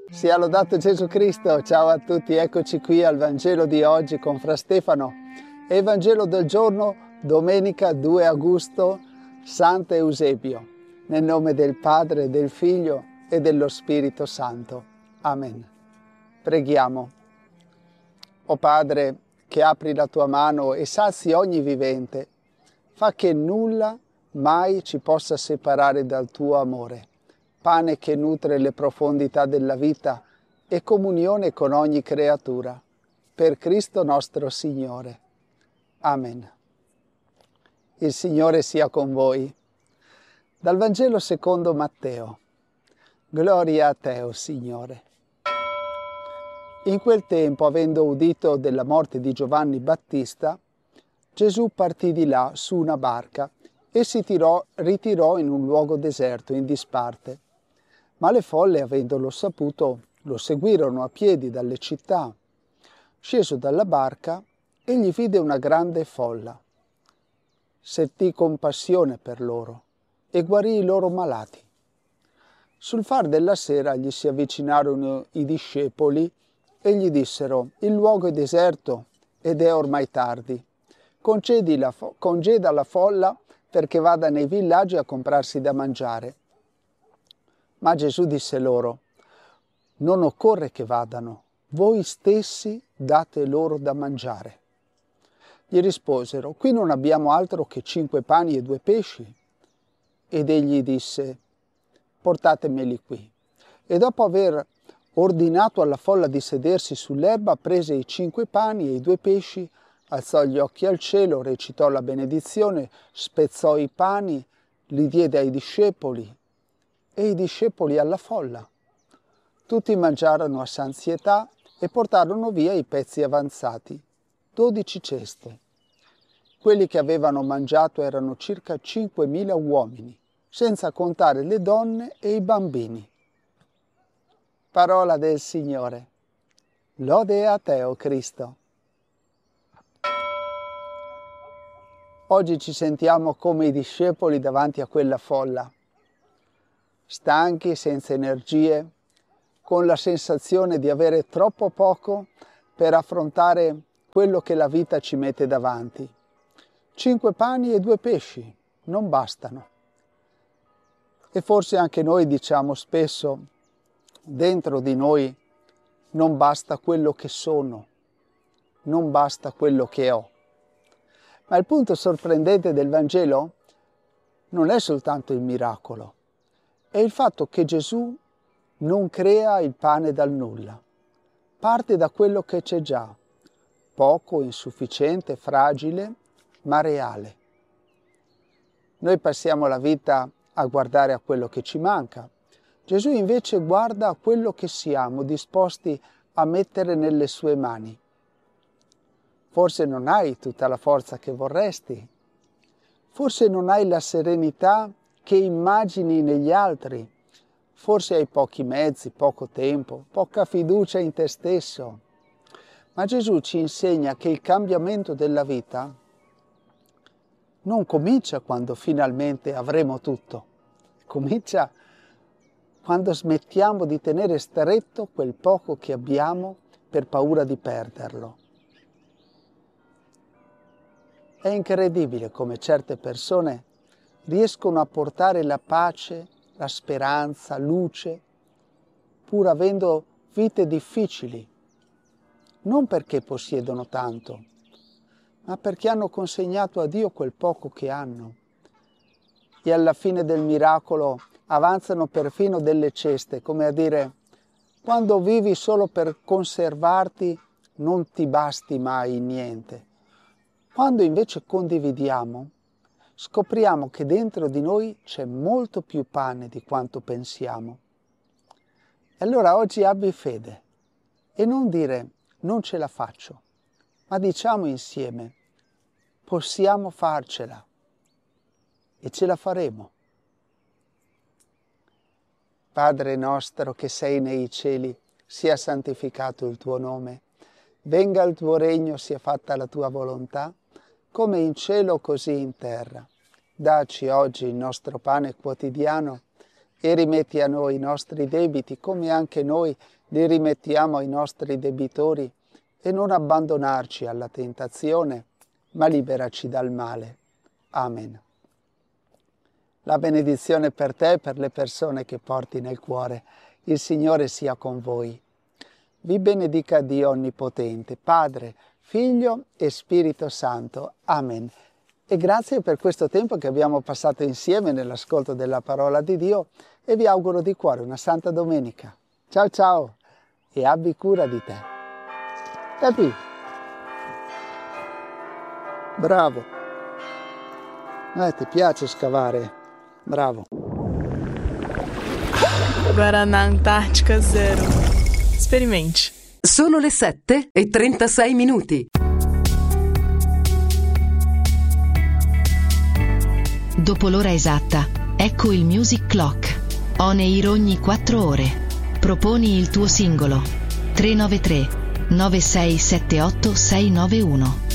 Sia lodato Gesù Cristo, ciao a tutti, eccoci qui al Vangelo di oggi con Fra Stefano. È il Vangelo del giorno, domenica 2 agosto, Sant'Eusebio, nel nome del Padre, del Figlio e dello Spirito Santo. Amen. Preghiamo. O Padre, che apri la tua mano e sazi ogni vivente, fa che nulla mai ci possa separare dal tuo amore, pane che nutre le profondità della vita e comunione con ogni creatura. Per Cristo nostro Signore. Amen. Il Signore sia con voi. Dal Vangelo secondo Matteo. Gloria a te, o Signore. In quel tempo, avendo udito della morte di Giovanni Battista, Gesù partì di là su una barca e si ritirò in un luogo deserto, in disparte. Ma le folle, avendolo saputo, lo seguirono a piedi dalle città. Sceso dalla barca, egli vide una grande folla. Sentì compassione per loro e guarì i loro malati. Sul far della sera gli si avvicinarono i discepoli e gli dissero: il luogo è deserto ed è ormai tardi. Congeda la folla perché vada nei villaggi a comprarsi da mangiare. Ma Gesù disse loro: non occorre che vadano, voi stessi date loro da mangiare. Gli risposero: qui non abbiamo altro che 5 pani e 2 pesci. Ed egli disse: portatemeli qui. E dopo aver ordinato alla folla di sedersi sull'erba, prese i 5 pani e i 2 pesci, alzò gli occhi al cielo, recitò la benedizione, spezzò i pani, li diede ai discepoli e i discepoli alla folla. Tutti mangiarono a sazietà e portarono via i pezzi avanzati, 12 ceste. Quelli che avevano mangiato erano circa 5.000 uomini, senza contare le donne e i bambini. Parola del Signore. Lode a te, o Cristo. Oggi ci sentiamo come i discepoli davanti a quella folla, stanchi, senza energie, con la sensazione di avere troppo poco per affrontare quello che la vita ci mette davanti. 5 pani e 2 pesci non bastano. E forse anche noi diciamo spesso, dentro di noi, non basta quello che sono, non basta quello che ho. Ma il punto sorprendente del Vangelo non è soltanto il miracolo, è il fatto che Gesù non crea il pane dal nulla, parte da quello che c'è già, poco, insufficiente, fragile, ma reale. Noi passiamo la vita a guardare a quello che ci manca. Gesù invece guarda a quello che siamo disposti a mettere nelle sue mani. Forse non hai tutta la forza che vorresti, forse non hai la serenità che immagini negli altri, forse hai pochi mezzi, poco tempo, poca fiducia in te stesso. Ma Gesù ci insegna che il cambiamento della vita non comincia quando finalmente avremo tutto, comincia quando smettiamo di tenere stretto quel poco che abbiamo per paura di perderlo. È incredibile come certe persone riescono a portare la pace, la speranza, luce, pur avendo vite difficili, non perché possiedono tanto, ma perché hanno consegnato a Dio quel poco che hanno. E alla fine del miracolo avanzano perfino delle ceste, come a dire: quando vivi solo per conservarti non ti basti mai niente. Quando invece condividiamo, scopriamo che dentro di noi c'è molto più pane di quanto pensiamo. E allora oggi abbi fede e non dire non ce la faccio, ma diciamo insieme possiamo farcela e ce la faremo. Padre nostro che sei nei cieli, sia santificato il tuo nome, venga il tuo regno, sia fatta la tua volontà, come in cielo così in terra. Dacci oggi il nostro pane quotidiano e rimetti a noi i nostri debiti, come anche noi li rimettiamo ai nostri debitori, e non abbandonarci alla tentazione, ma liberaci dal male. Amen. La benedizione per te e per le persone che porti nel cuore. Il Signore sia con voi. Vi benedica Dio Onnipotente, Padre, Figlio e Spirito Santo. Amen. E grazie per questo tempo che abbiamo passato insieme nell'ascolto della parola di Dio e vi auguro di cuore una Santa Domenica. Ciao ciao e abbi cura di te. Capi? Bravo. Ti piace scavare? Bravo. Guaraná Antártica Zero. Sperimente. Sono le 7:36. Dopo l'ora esatta, ecco il Music Clock. On air ogni 4 ore. Proponi il tuo singolo. 393 9678 691.